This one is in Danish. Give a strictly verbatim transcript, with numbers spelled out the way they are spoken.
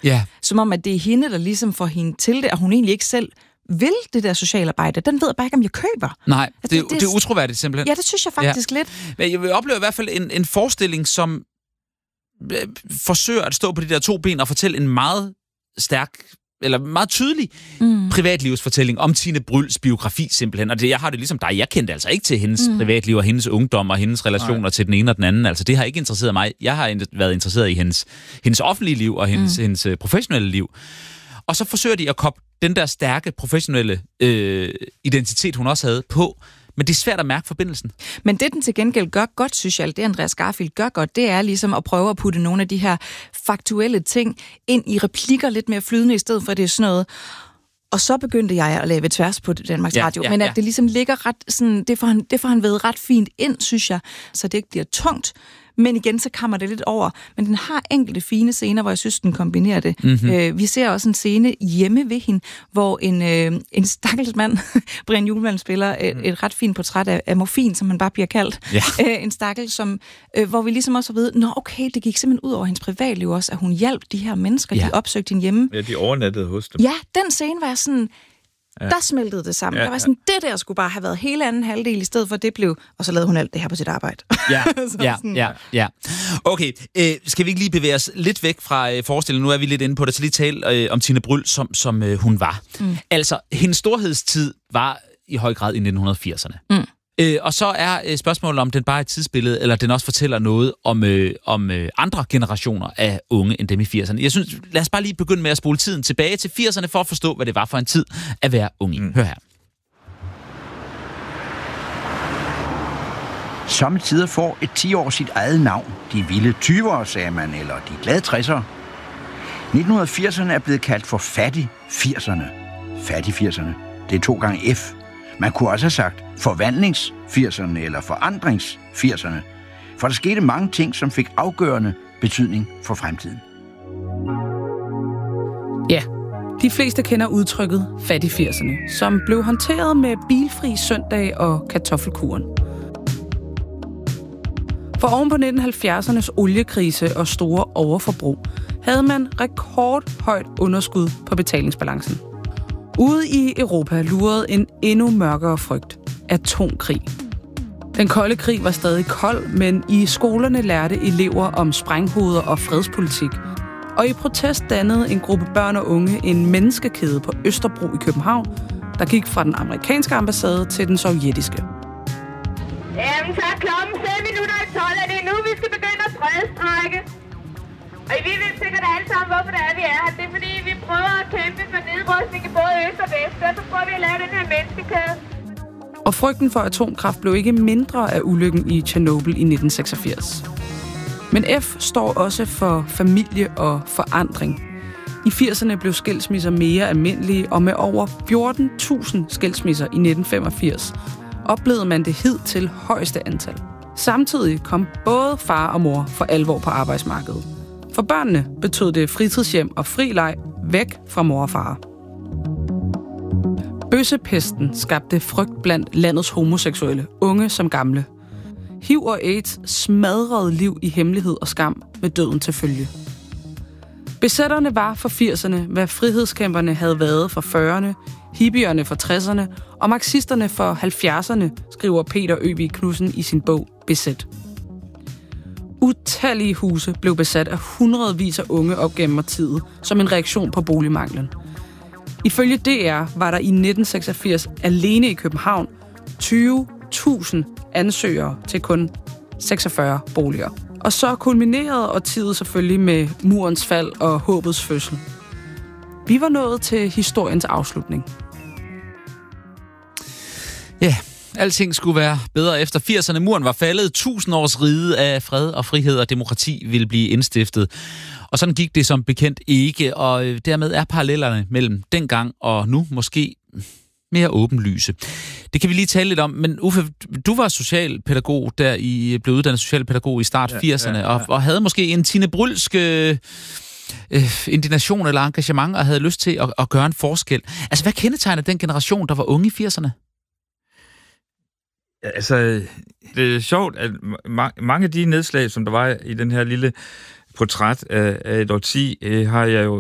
Ja. Som om, at det er hende, der ligesom får hende til det, og hun egentlig ikke selv vil det der socialarbejde. Den ved jeg bare ikke, om jeg køber. Nej, altså, det, det, det, det er utroværdigt simpelthen. Ja, det synes jeg faktisk ja. lidt. Men jeg vil opleve i hvert fald en, en forestilling, som øh, forsøger at stå på de der to ben og fortælle en meget stærk, eller meget tydelig mm. privatlivsfortælling om Tine Bryls biografi simpelthen. Og det, jeg har det ligesom dig. Jeg kendte altså ikke til hendes mm. privatliv og hendes ungdom og hendes relationer Nej. til den ene og den anden. Altså det har ikke interesseret mig. Jeg har været interesseret i hendes, hendes offentlige liv og hendes, mm. hendes professionelle liv. Og så forsøger de at koble den der stærke professionelle øh, identitet, hun også havde, på. Men det er svært at mærke forbindelsen. Men det, den til gengæld gør godt, synes jeg, det Andreas Garfield gør godt, det er ligesom at prøve at putte nogle af de her faktuelle ting ind i replikker lidt mere flydende, i stedet for at det er sådan noget. Og så begyndte jeg at lave tværs på Danmarks ja, Radio, ja, men at ja. det ligesom ligger ret, sådan, det får han, det får han ved ret fint ind, synes jeg, så det ikke bliver tungt. Men igen, så kommer det lidt over. Men den har enkelte fine scener, hvor jeg synes, den kombinerer det. Mm-hmm. Øh, vi ser også en scene hjemme ved hende, hvor en, øh, en stakkels mand, Brian Julemand, spiller et, et ret fint portræt af, af morfin, som han bare bliver kaldt. Ja. Øh, en stakkel, som, øh, hvor vi ligesom også har ved, nå okay, det gik simpelthen ud over hendes privatliv også, at hun hjalp de her mennesker, ja. de opsøgte hende hjemme. Ja, de overnattede hos dem. Ja, den scene var jeg sådan... Ja. Der smeltede det sammen. Ja, der var sådan, det der skulle bare have været hele anden halvdel, i stedet for det blev, og så lavede hun alt det her på sit arbejde. Ja, ja, ja, ja. Okay, øh, skal vi ikke lige bevæge os lidt væk fra øh, forestillingen? Nu er vi lidt inde på det, så lige tale øh, om Tine Bryl, som, som øh, hun var. Mm. Altså, hendes storhedstid var i høj grad i nitten firserne. Mm. Øh, og så er øh, spørgsmålet, om den bare er et tidsbillede, eller den også fortæller noget om, øh, om øh, andre generationer af unge end dem i firserne. Jeg synes, lad os bare lige begynde med at spole tiden tilbage til firserne, for at forstå, hvad det var for en tid at være ung i. Mm. Hør her. Sommetider får et ti år sit eget navn. De vilde tyvere, sagde man, eller de glade tressere. nitten firserne er blevet kaldt for fattig-firserne. Fattig-firserne, det er to gange F. Man kunne også have sagt forvandlings-firserne eller forandrings-firserne, for der skete mange ting, som fik afgørende betydning for fremtiden. Ja, de fleste kender udtrykket fattig-firserne, som blev håndteret med bilfri søndag og kartoffelkuren. For oven på nitten halvfjerdsernes oliekrise og store overforbrug, havde man rekordhøjt underskud på betalingsbalancen. Ude i Europa lurede en endnu mørkere frygt. Atomkrig. Den kolde krig var stadig kold, men i skolerne lærte elever om sprænghoveder og fredspolitik. Og i protest dannede en gruppe børn og unge en menneskekæde på Østerbro i København, der gik fra den amerikanske ambassade til den sovjetiske. Jamen, så er klokken fem minutter i tolv, er det nu, vi skal begynde at fredstrække. Og vi ved sikkert alle sammen, hvorfor det er, vi er her. Det er fordi, vi prøver at kæmpe for nedrustning i både øst og vest, og så prøver vi at lave den her menneskekæde. Og frygten for atomkraft blev ikke mindre af ulykken i Tjernobyl i nitten seksogfirs. Men F står også for familie og forandring. I firserne blev skilsmisser mere almindelige, og med over fjorten tusind skilsmisser i nitten femogfirs oplevede man det hidtil højeste antal. Samtidig kom både far og mor for alvor på arbejdsmarkedet. For børnene betød det fritidshjem og fri leg væk fra mor og far. Bøssepesten skabte frygt blandt landets homoseksuelle, unge som gamle. H I V og AIDS smadrede liv i hemmelighed og skam med døden til følge. Besætterne var for firserne, hvad frihedskæmperne havde været for fyrrerne, hippierne for tresserne og marxisterne for halvfjerdserne, skriver Peter Øvig Knudsen i sin bog Besæt. Utallige huse blev besat af hundredvis af unge op gennem årtiet som en reaktion på boligmanglen. Ifølge D R var der i nitten seksogfirs alene i København tyve tusind ansøgere til kun seksogfyrre boliger. Og så kulminerede årtiet selvfølgelig med murens fald og håbets fødsel. Vi var nået til historiens afslutning. Ja, yeah. Alting skulle være bedre efter firserne. Muren var faldet. Tusind års rige af fred og frihed og demokrati ville blive indstiftet. Og sådan gik det som bekendt ikke, og dermed er parallellerne mellem dengang og nu måske mere åbenlyse. Det kan vi lige tale lidt om, men Uffe, du var socialpædagog, der I blev uddannet socialpædagog i start firserne, ja, ja, ja. Og, og havde måske en Tine Brylsk øh, indignation eller engagement, og havde lyst til at, at gøre en forskel. Altså, hvad kendetegner den generation, der var unge i firserne? Altså, det er sjovt, at mange af de nedslag, som der var i den her lille portræt af et årti, har jeg jo